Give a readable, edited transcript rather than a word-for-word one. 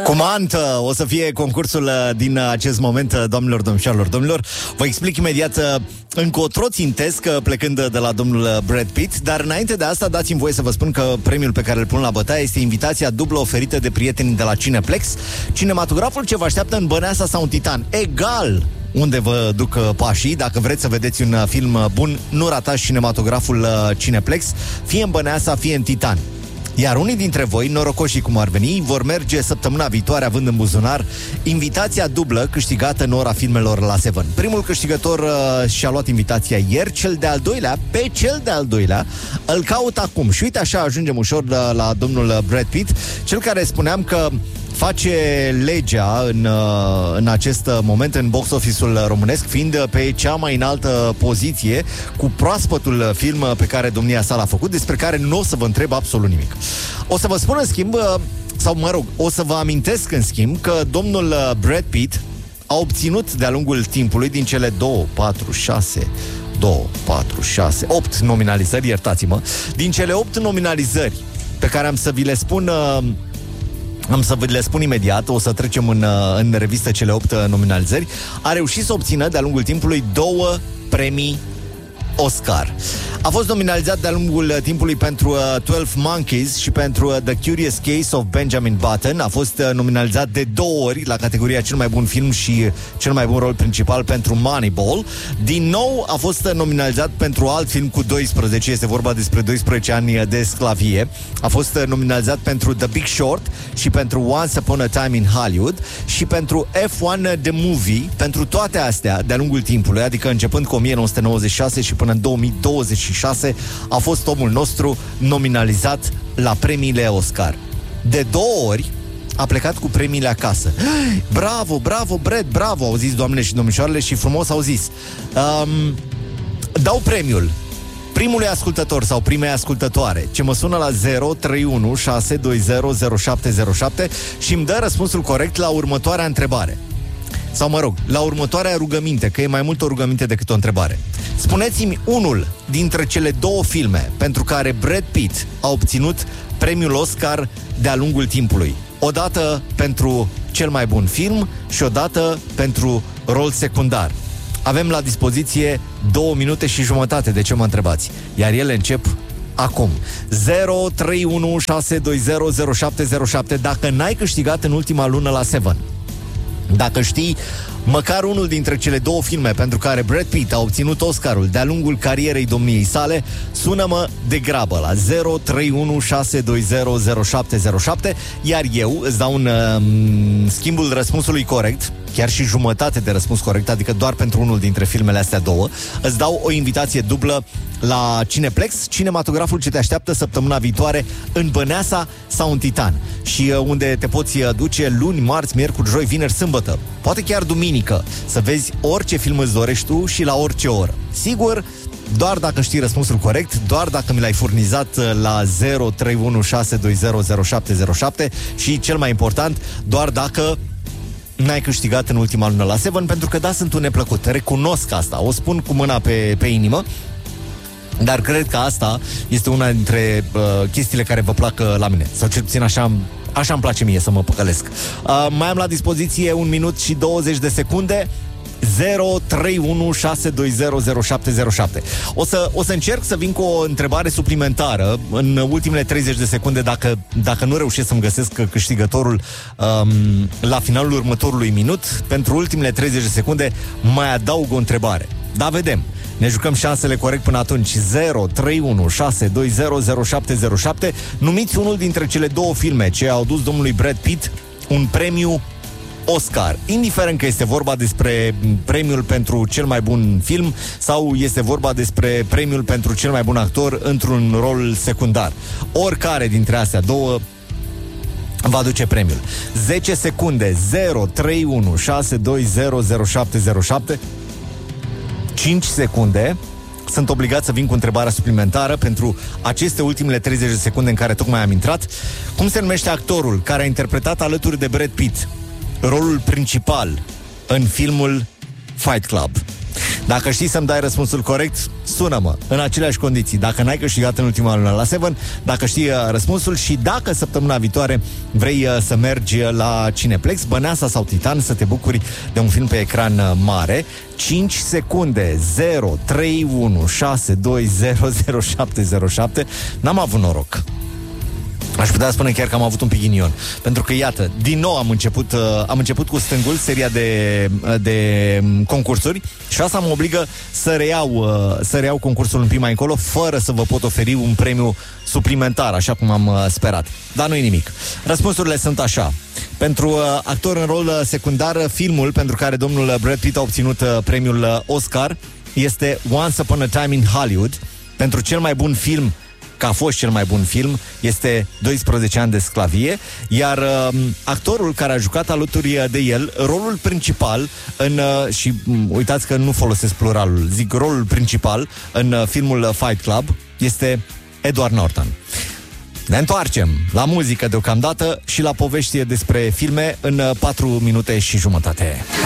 Cumantă o să fie concursul din acest moment, doamnelor, domnilor. Vă explic imediat încotro țintesc plecând de la domnul Brad Pitt, dar înainte de asta dați-mi voie să vă spun că premiul pe care îl pun la bătaie este invitația dublă oferită de prietenii de la Cineplex, cinematograful ce vă așteaptă în Băneasa sau în Titan. Egal unde vă duc pașii, dacă vreți să vedeți un film bun, nu ratați cinematograful Cineplex, fie în Băneasa, fie în Titan. Iar unii dintre voi, norocoșii cum ar veni, vor merge săptămâna viitoare având în buzunar invitația dublă câștigată în ora filmelor la Seven. Primul câștigător și-a luat invitația ieri, cel de-al doilea îl caut acum. Și uite așa ajungem ușor la domnul Brad Pitt, cel care spuneam că face legea în acest moment în box office-ul românesc, fiind pe cea mai înaltă poziție cu proaspătul film pe care domnia sa l-a făcut, despre care nu o să vă întreb absolut nimic. O să vă spun în schimb, o să vă amintesc în schimb că domnul Brad Pitt a obținut de-a lungul timpului din cele 8 nominalizări, iertați-mă, din cele 8 nominalizări pe care am să vi le spun imediat, o să trecem în revistă cele 8 nominalizări, a reușit să obțină de-a lungul timpului 2 premii Oscar. A fost nominalizat de-a lungul timpului pentru 12 Monkeys și pentru The Curious Case of Benjamin Button. A fost nominalizat de 2 ori la categoria cel mai bun film și cel mai bun rol principal pentru Moneyball. Din nou a fost nominalizat pentru alt film cu 12, este vorba despre 12 ani de sclavie. A fost nominalizat pentru The Big Short și pentru Once Upon a Time in Hollywood și pentru F1 The Movie. Pentru toate astea, de-a lungul timpului, adică începând cu 1996 și până în 2026, a fost omul nostru nominalizat la premiile Oscar. De 2 ori a plecat cu premiile acasă. Bravo, Brad, bravo, au zis doamnele și domnișoarele și frumos au zis. Dau premiul primului ascultător sau primei ascultătoare ce mă sună la 031 620 0707 și îmi dă răspunsul corect la următoarea întrebare. Sau la următoarea rugăminte, că e mai mult o rugăminte decât o întrebare. Spuneți-mi unul dintre cele 2 filme pentru care Brad Pitt a obținut premiul Oscar de-a lungul timpului. Odată pentru cel mai bun film și odată pentru rol secundar. Avem la dispoziție 2 minute și jumătate, de ce mă întrebați? Iar ele încep acum. 031 620 0707 dacă n-ai câștigat în ultima lună la Seven. Dacă știi măcar unul dintre cele 2 filme pentru care Brad Pitt a obținut Oscarul de-a lungul carierei domniei sale, sună-mă de grabă la 031 620 0707, iar eu îți dau schimbul răspunsului corect, chiar și jumătate de răspuns corect, adică doar pentru unul dintre filmele astea 2, îți dau o invitație dublă la Cineplex, cinematograful ce te așteaptă săptămâna viitoare în Băneasa sau în Titan, și unde te poți duce luni, marți, miercuri, joi, vineri, sâmbătă, poate chiar duminică, să vezi orice film îți dorești tu și la orice oră. Sigur, doar dacă știi răspunsul corect, doar dacă mi l-ai furnizat la 031 620 0707 și, cel mai important, doar dacă n-ai câștigat în ultima lună la Seven, pentru că sunt un neplăcut. Recunosc asta, o spun cu mâna pe inimă, dar cred că asta este una dintre chestiile care vă plac la mine. Sau cel puțin așa îmi place mie să mă păcălesc. Mai am la dispoziție 1 minut și 20 de secunde. 031 620 0707. O să încerc să vin cu o întrebare suplimentară în ultimele 30 de secunde, dacă nu reușesc să-mi găsesc câștigătorul la finalul următorului minut. Pentru ultimele 30 de secunde mai adaug o întrebare. Da, vedem. Ne jucăm șansele corect până atunci. 031 620 0707. Numiți unul dintre cele 2 filme ce au dus domnului Brad Pitt un premiu Oscar, indiferent că este vorba despre premiul pentru cel mai bun film sau este vorba despre premiul pentru cel mai bun actor într-un rol secundar. Oricare dintre astea 2 va duce premiul. 10 secunde. 031 620 0707. 5 secunde. Sunt obligat să vin cu întrebarea suplimentară pentru aceste ultimele 30 de secunde în care tocmai am intrat. Cum se numește actorul care a interpretat alături de Brad Pitt rolul principal în filmul Fight Club? Dacă știi să-mi dai răspunsul corect, sună-mă în aceleași condiții. Dacă n-ai câștigat în ultima lună la Seven, dacă știi răspunsul și dacă săptămâna viitoare vrei să mergi la Cineplex, Băneasa sau Titan, să te bucuri de un film pe ecran mare. 5 secunde, 0, 3, 1, 6, 2, 0, 0, 7, 0, 7. N-am avut noroc. Aș putea spune chiar că am avut un pic ghinion. Pentru că, iată, din nou am început cu stângul seria de concursuri și asta mă obligă să reiau concursul un pic mai încolo, fără să vă pot oferi un premiu suplimentar, așa cum am sperat. Dar nu-i nimic. Răspunsurile sunt așa. Pentru actor în rol secundar, filmul pentru care domnul Brad Pitt a obținut premiul Oscar este Once Upon a Time in Hollywood. Pentru cel mai bun film, că a fost cel mai bun film, este 12 ani de sclavie, iar actorul care a jucat alături de el rolul principal și uitați că nu folosesc pluralul, zic rolul principal în filmul Fight Club, este Edward Norton. Ne întoarcem la muzică deocamdată și la povești despre filme în 4 minute și jumătate.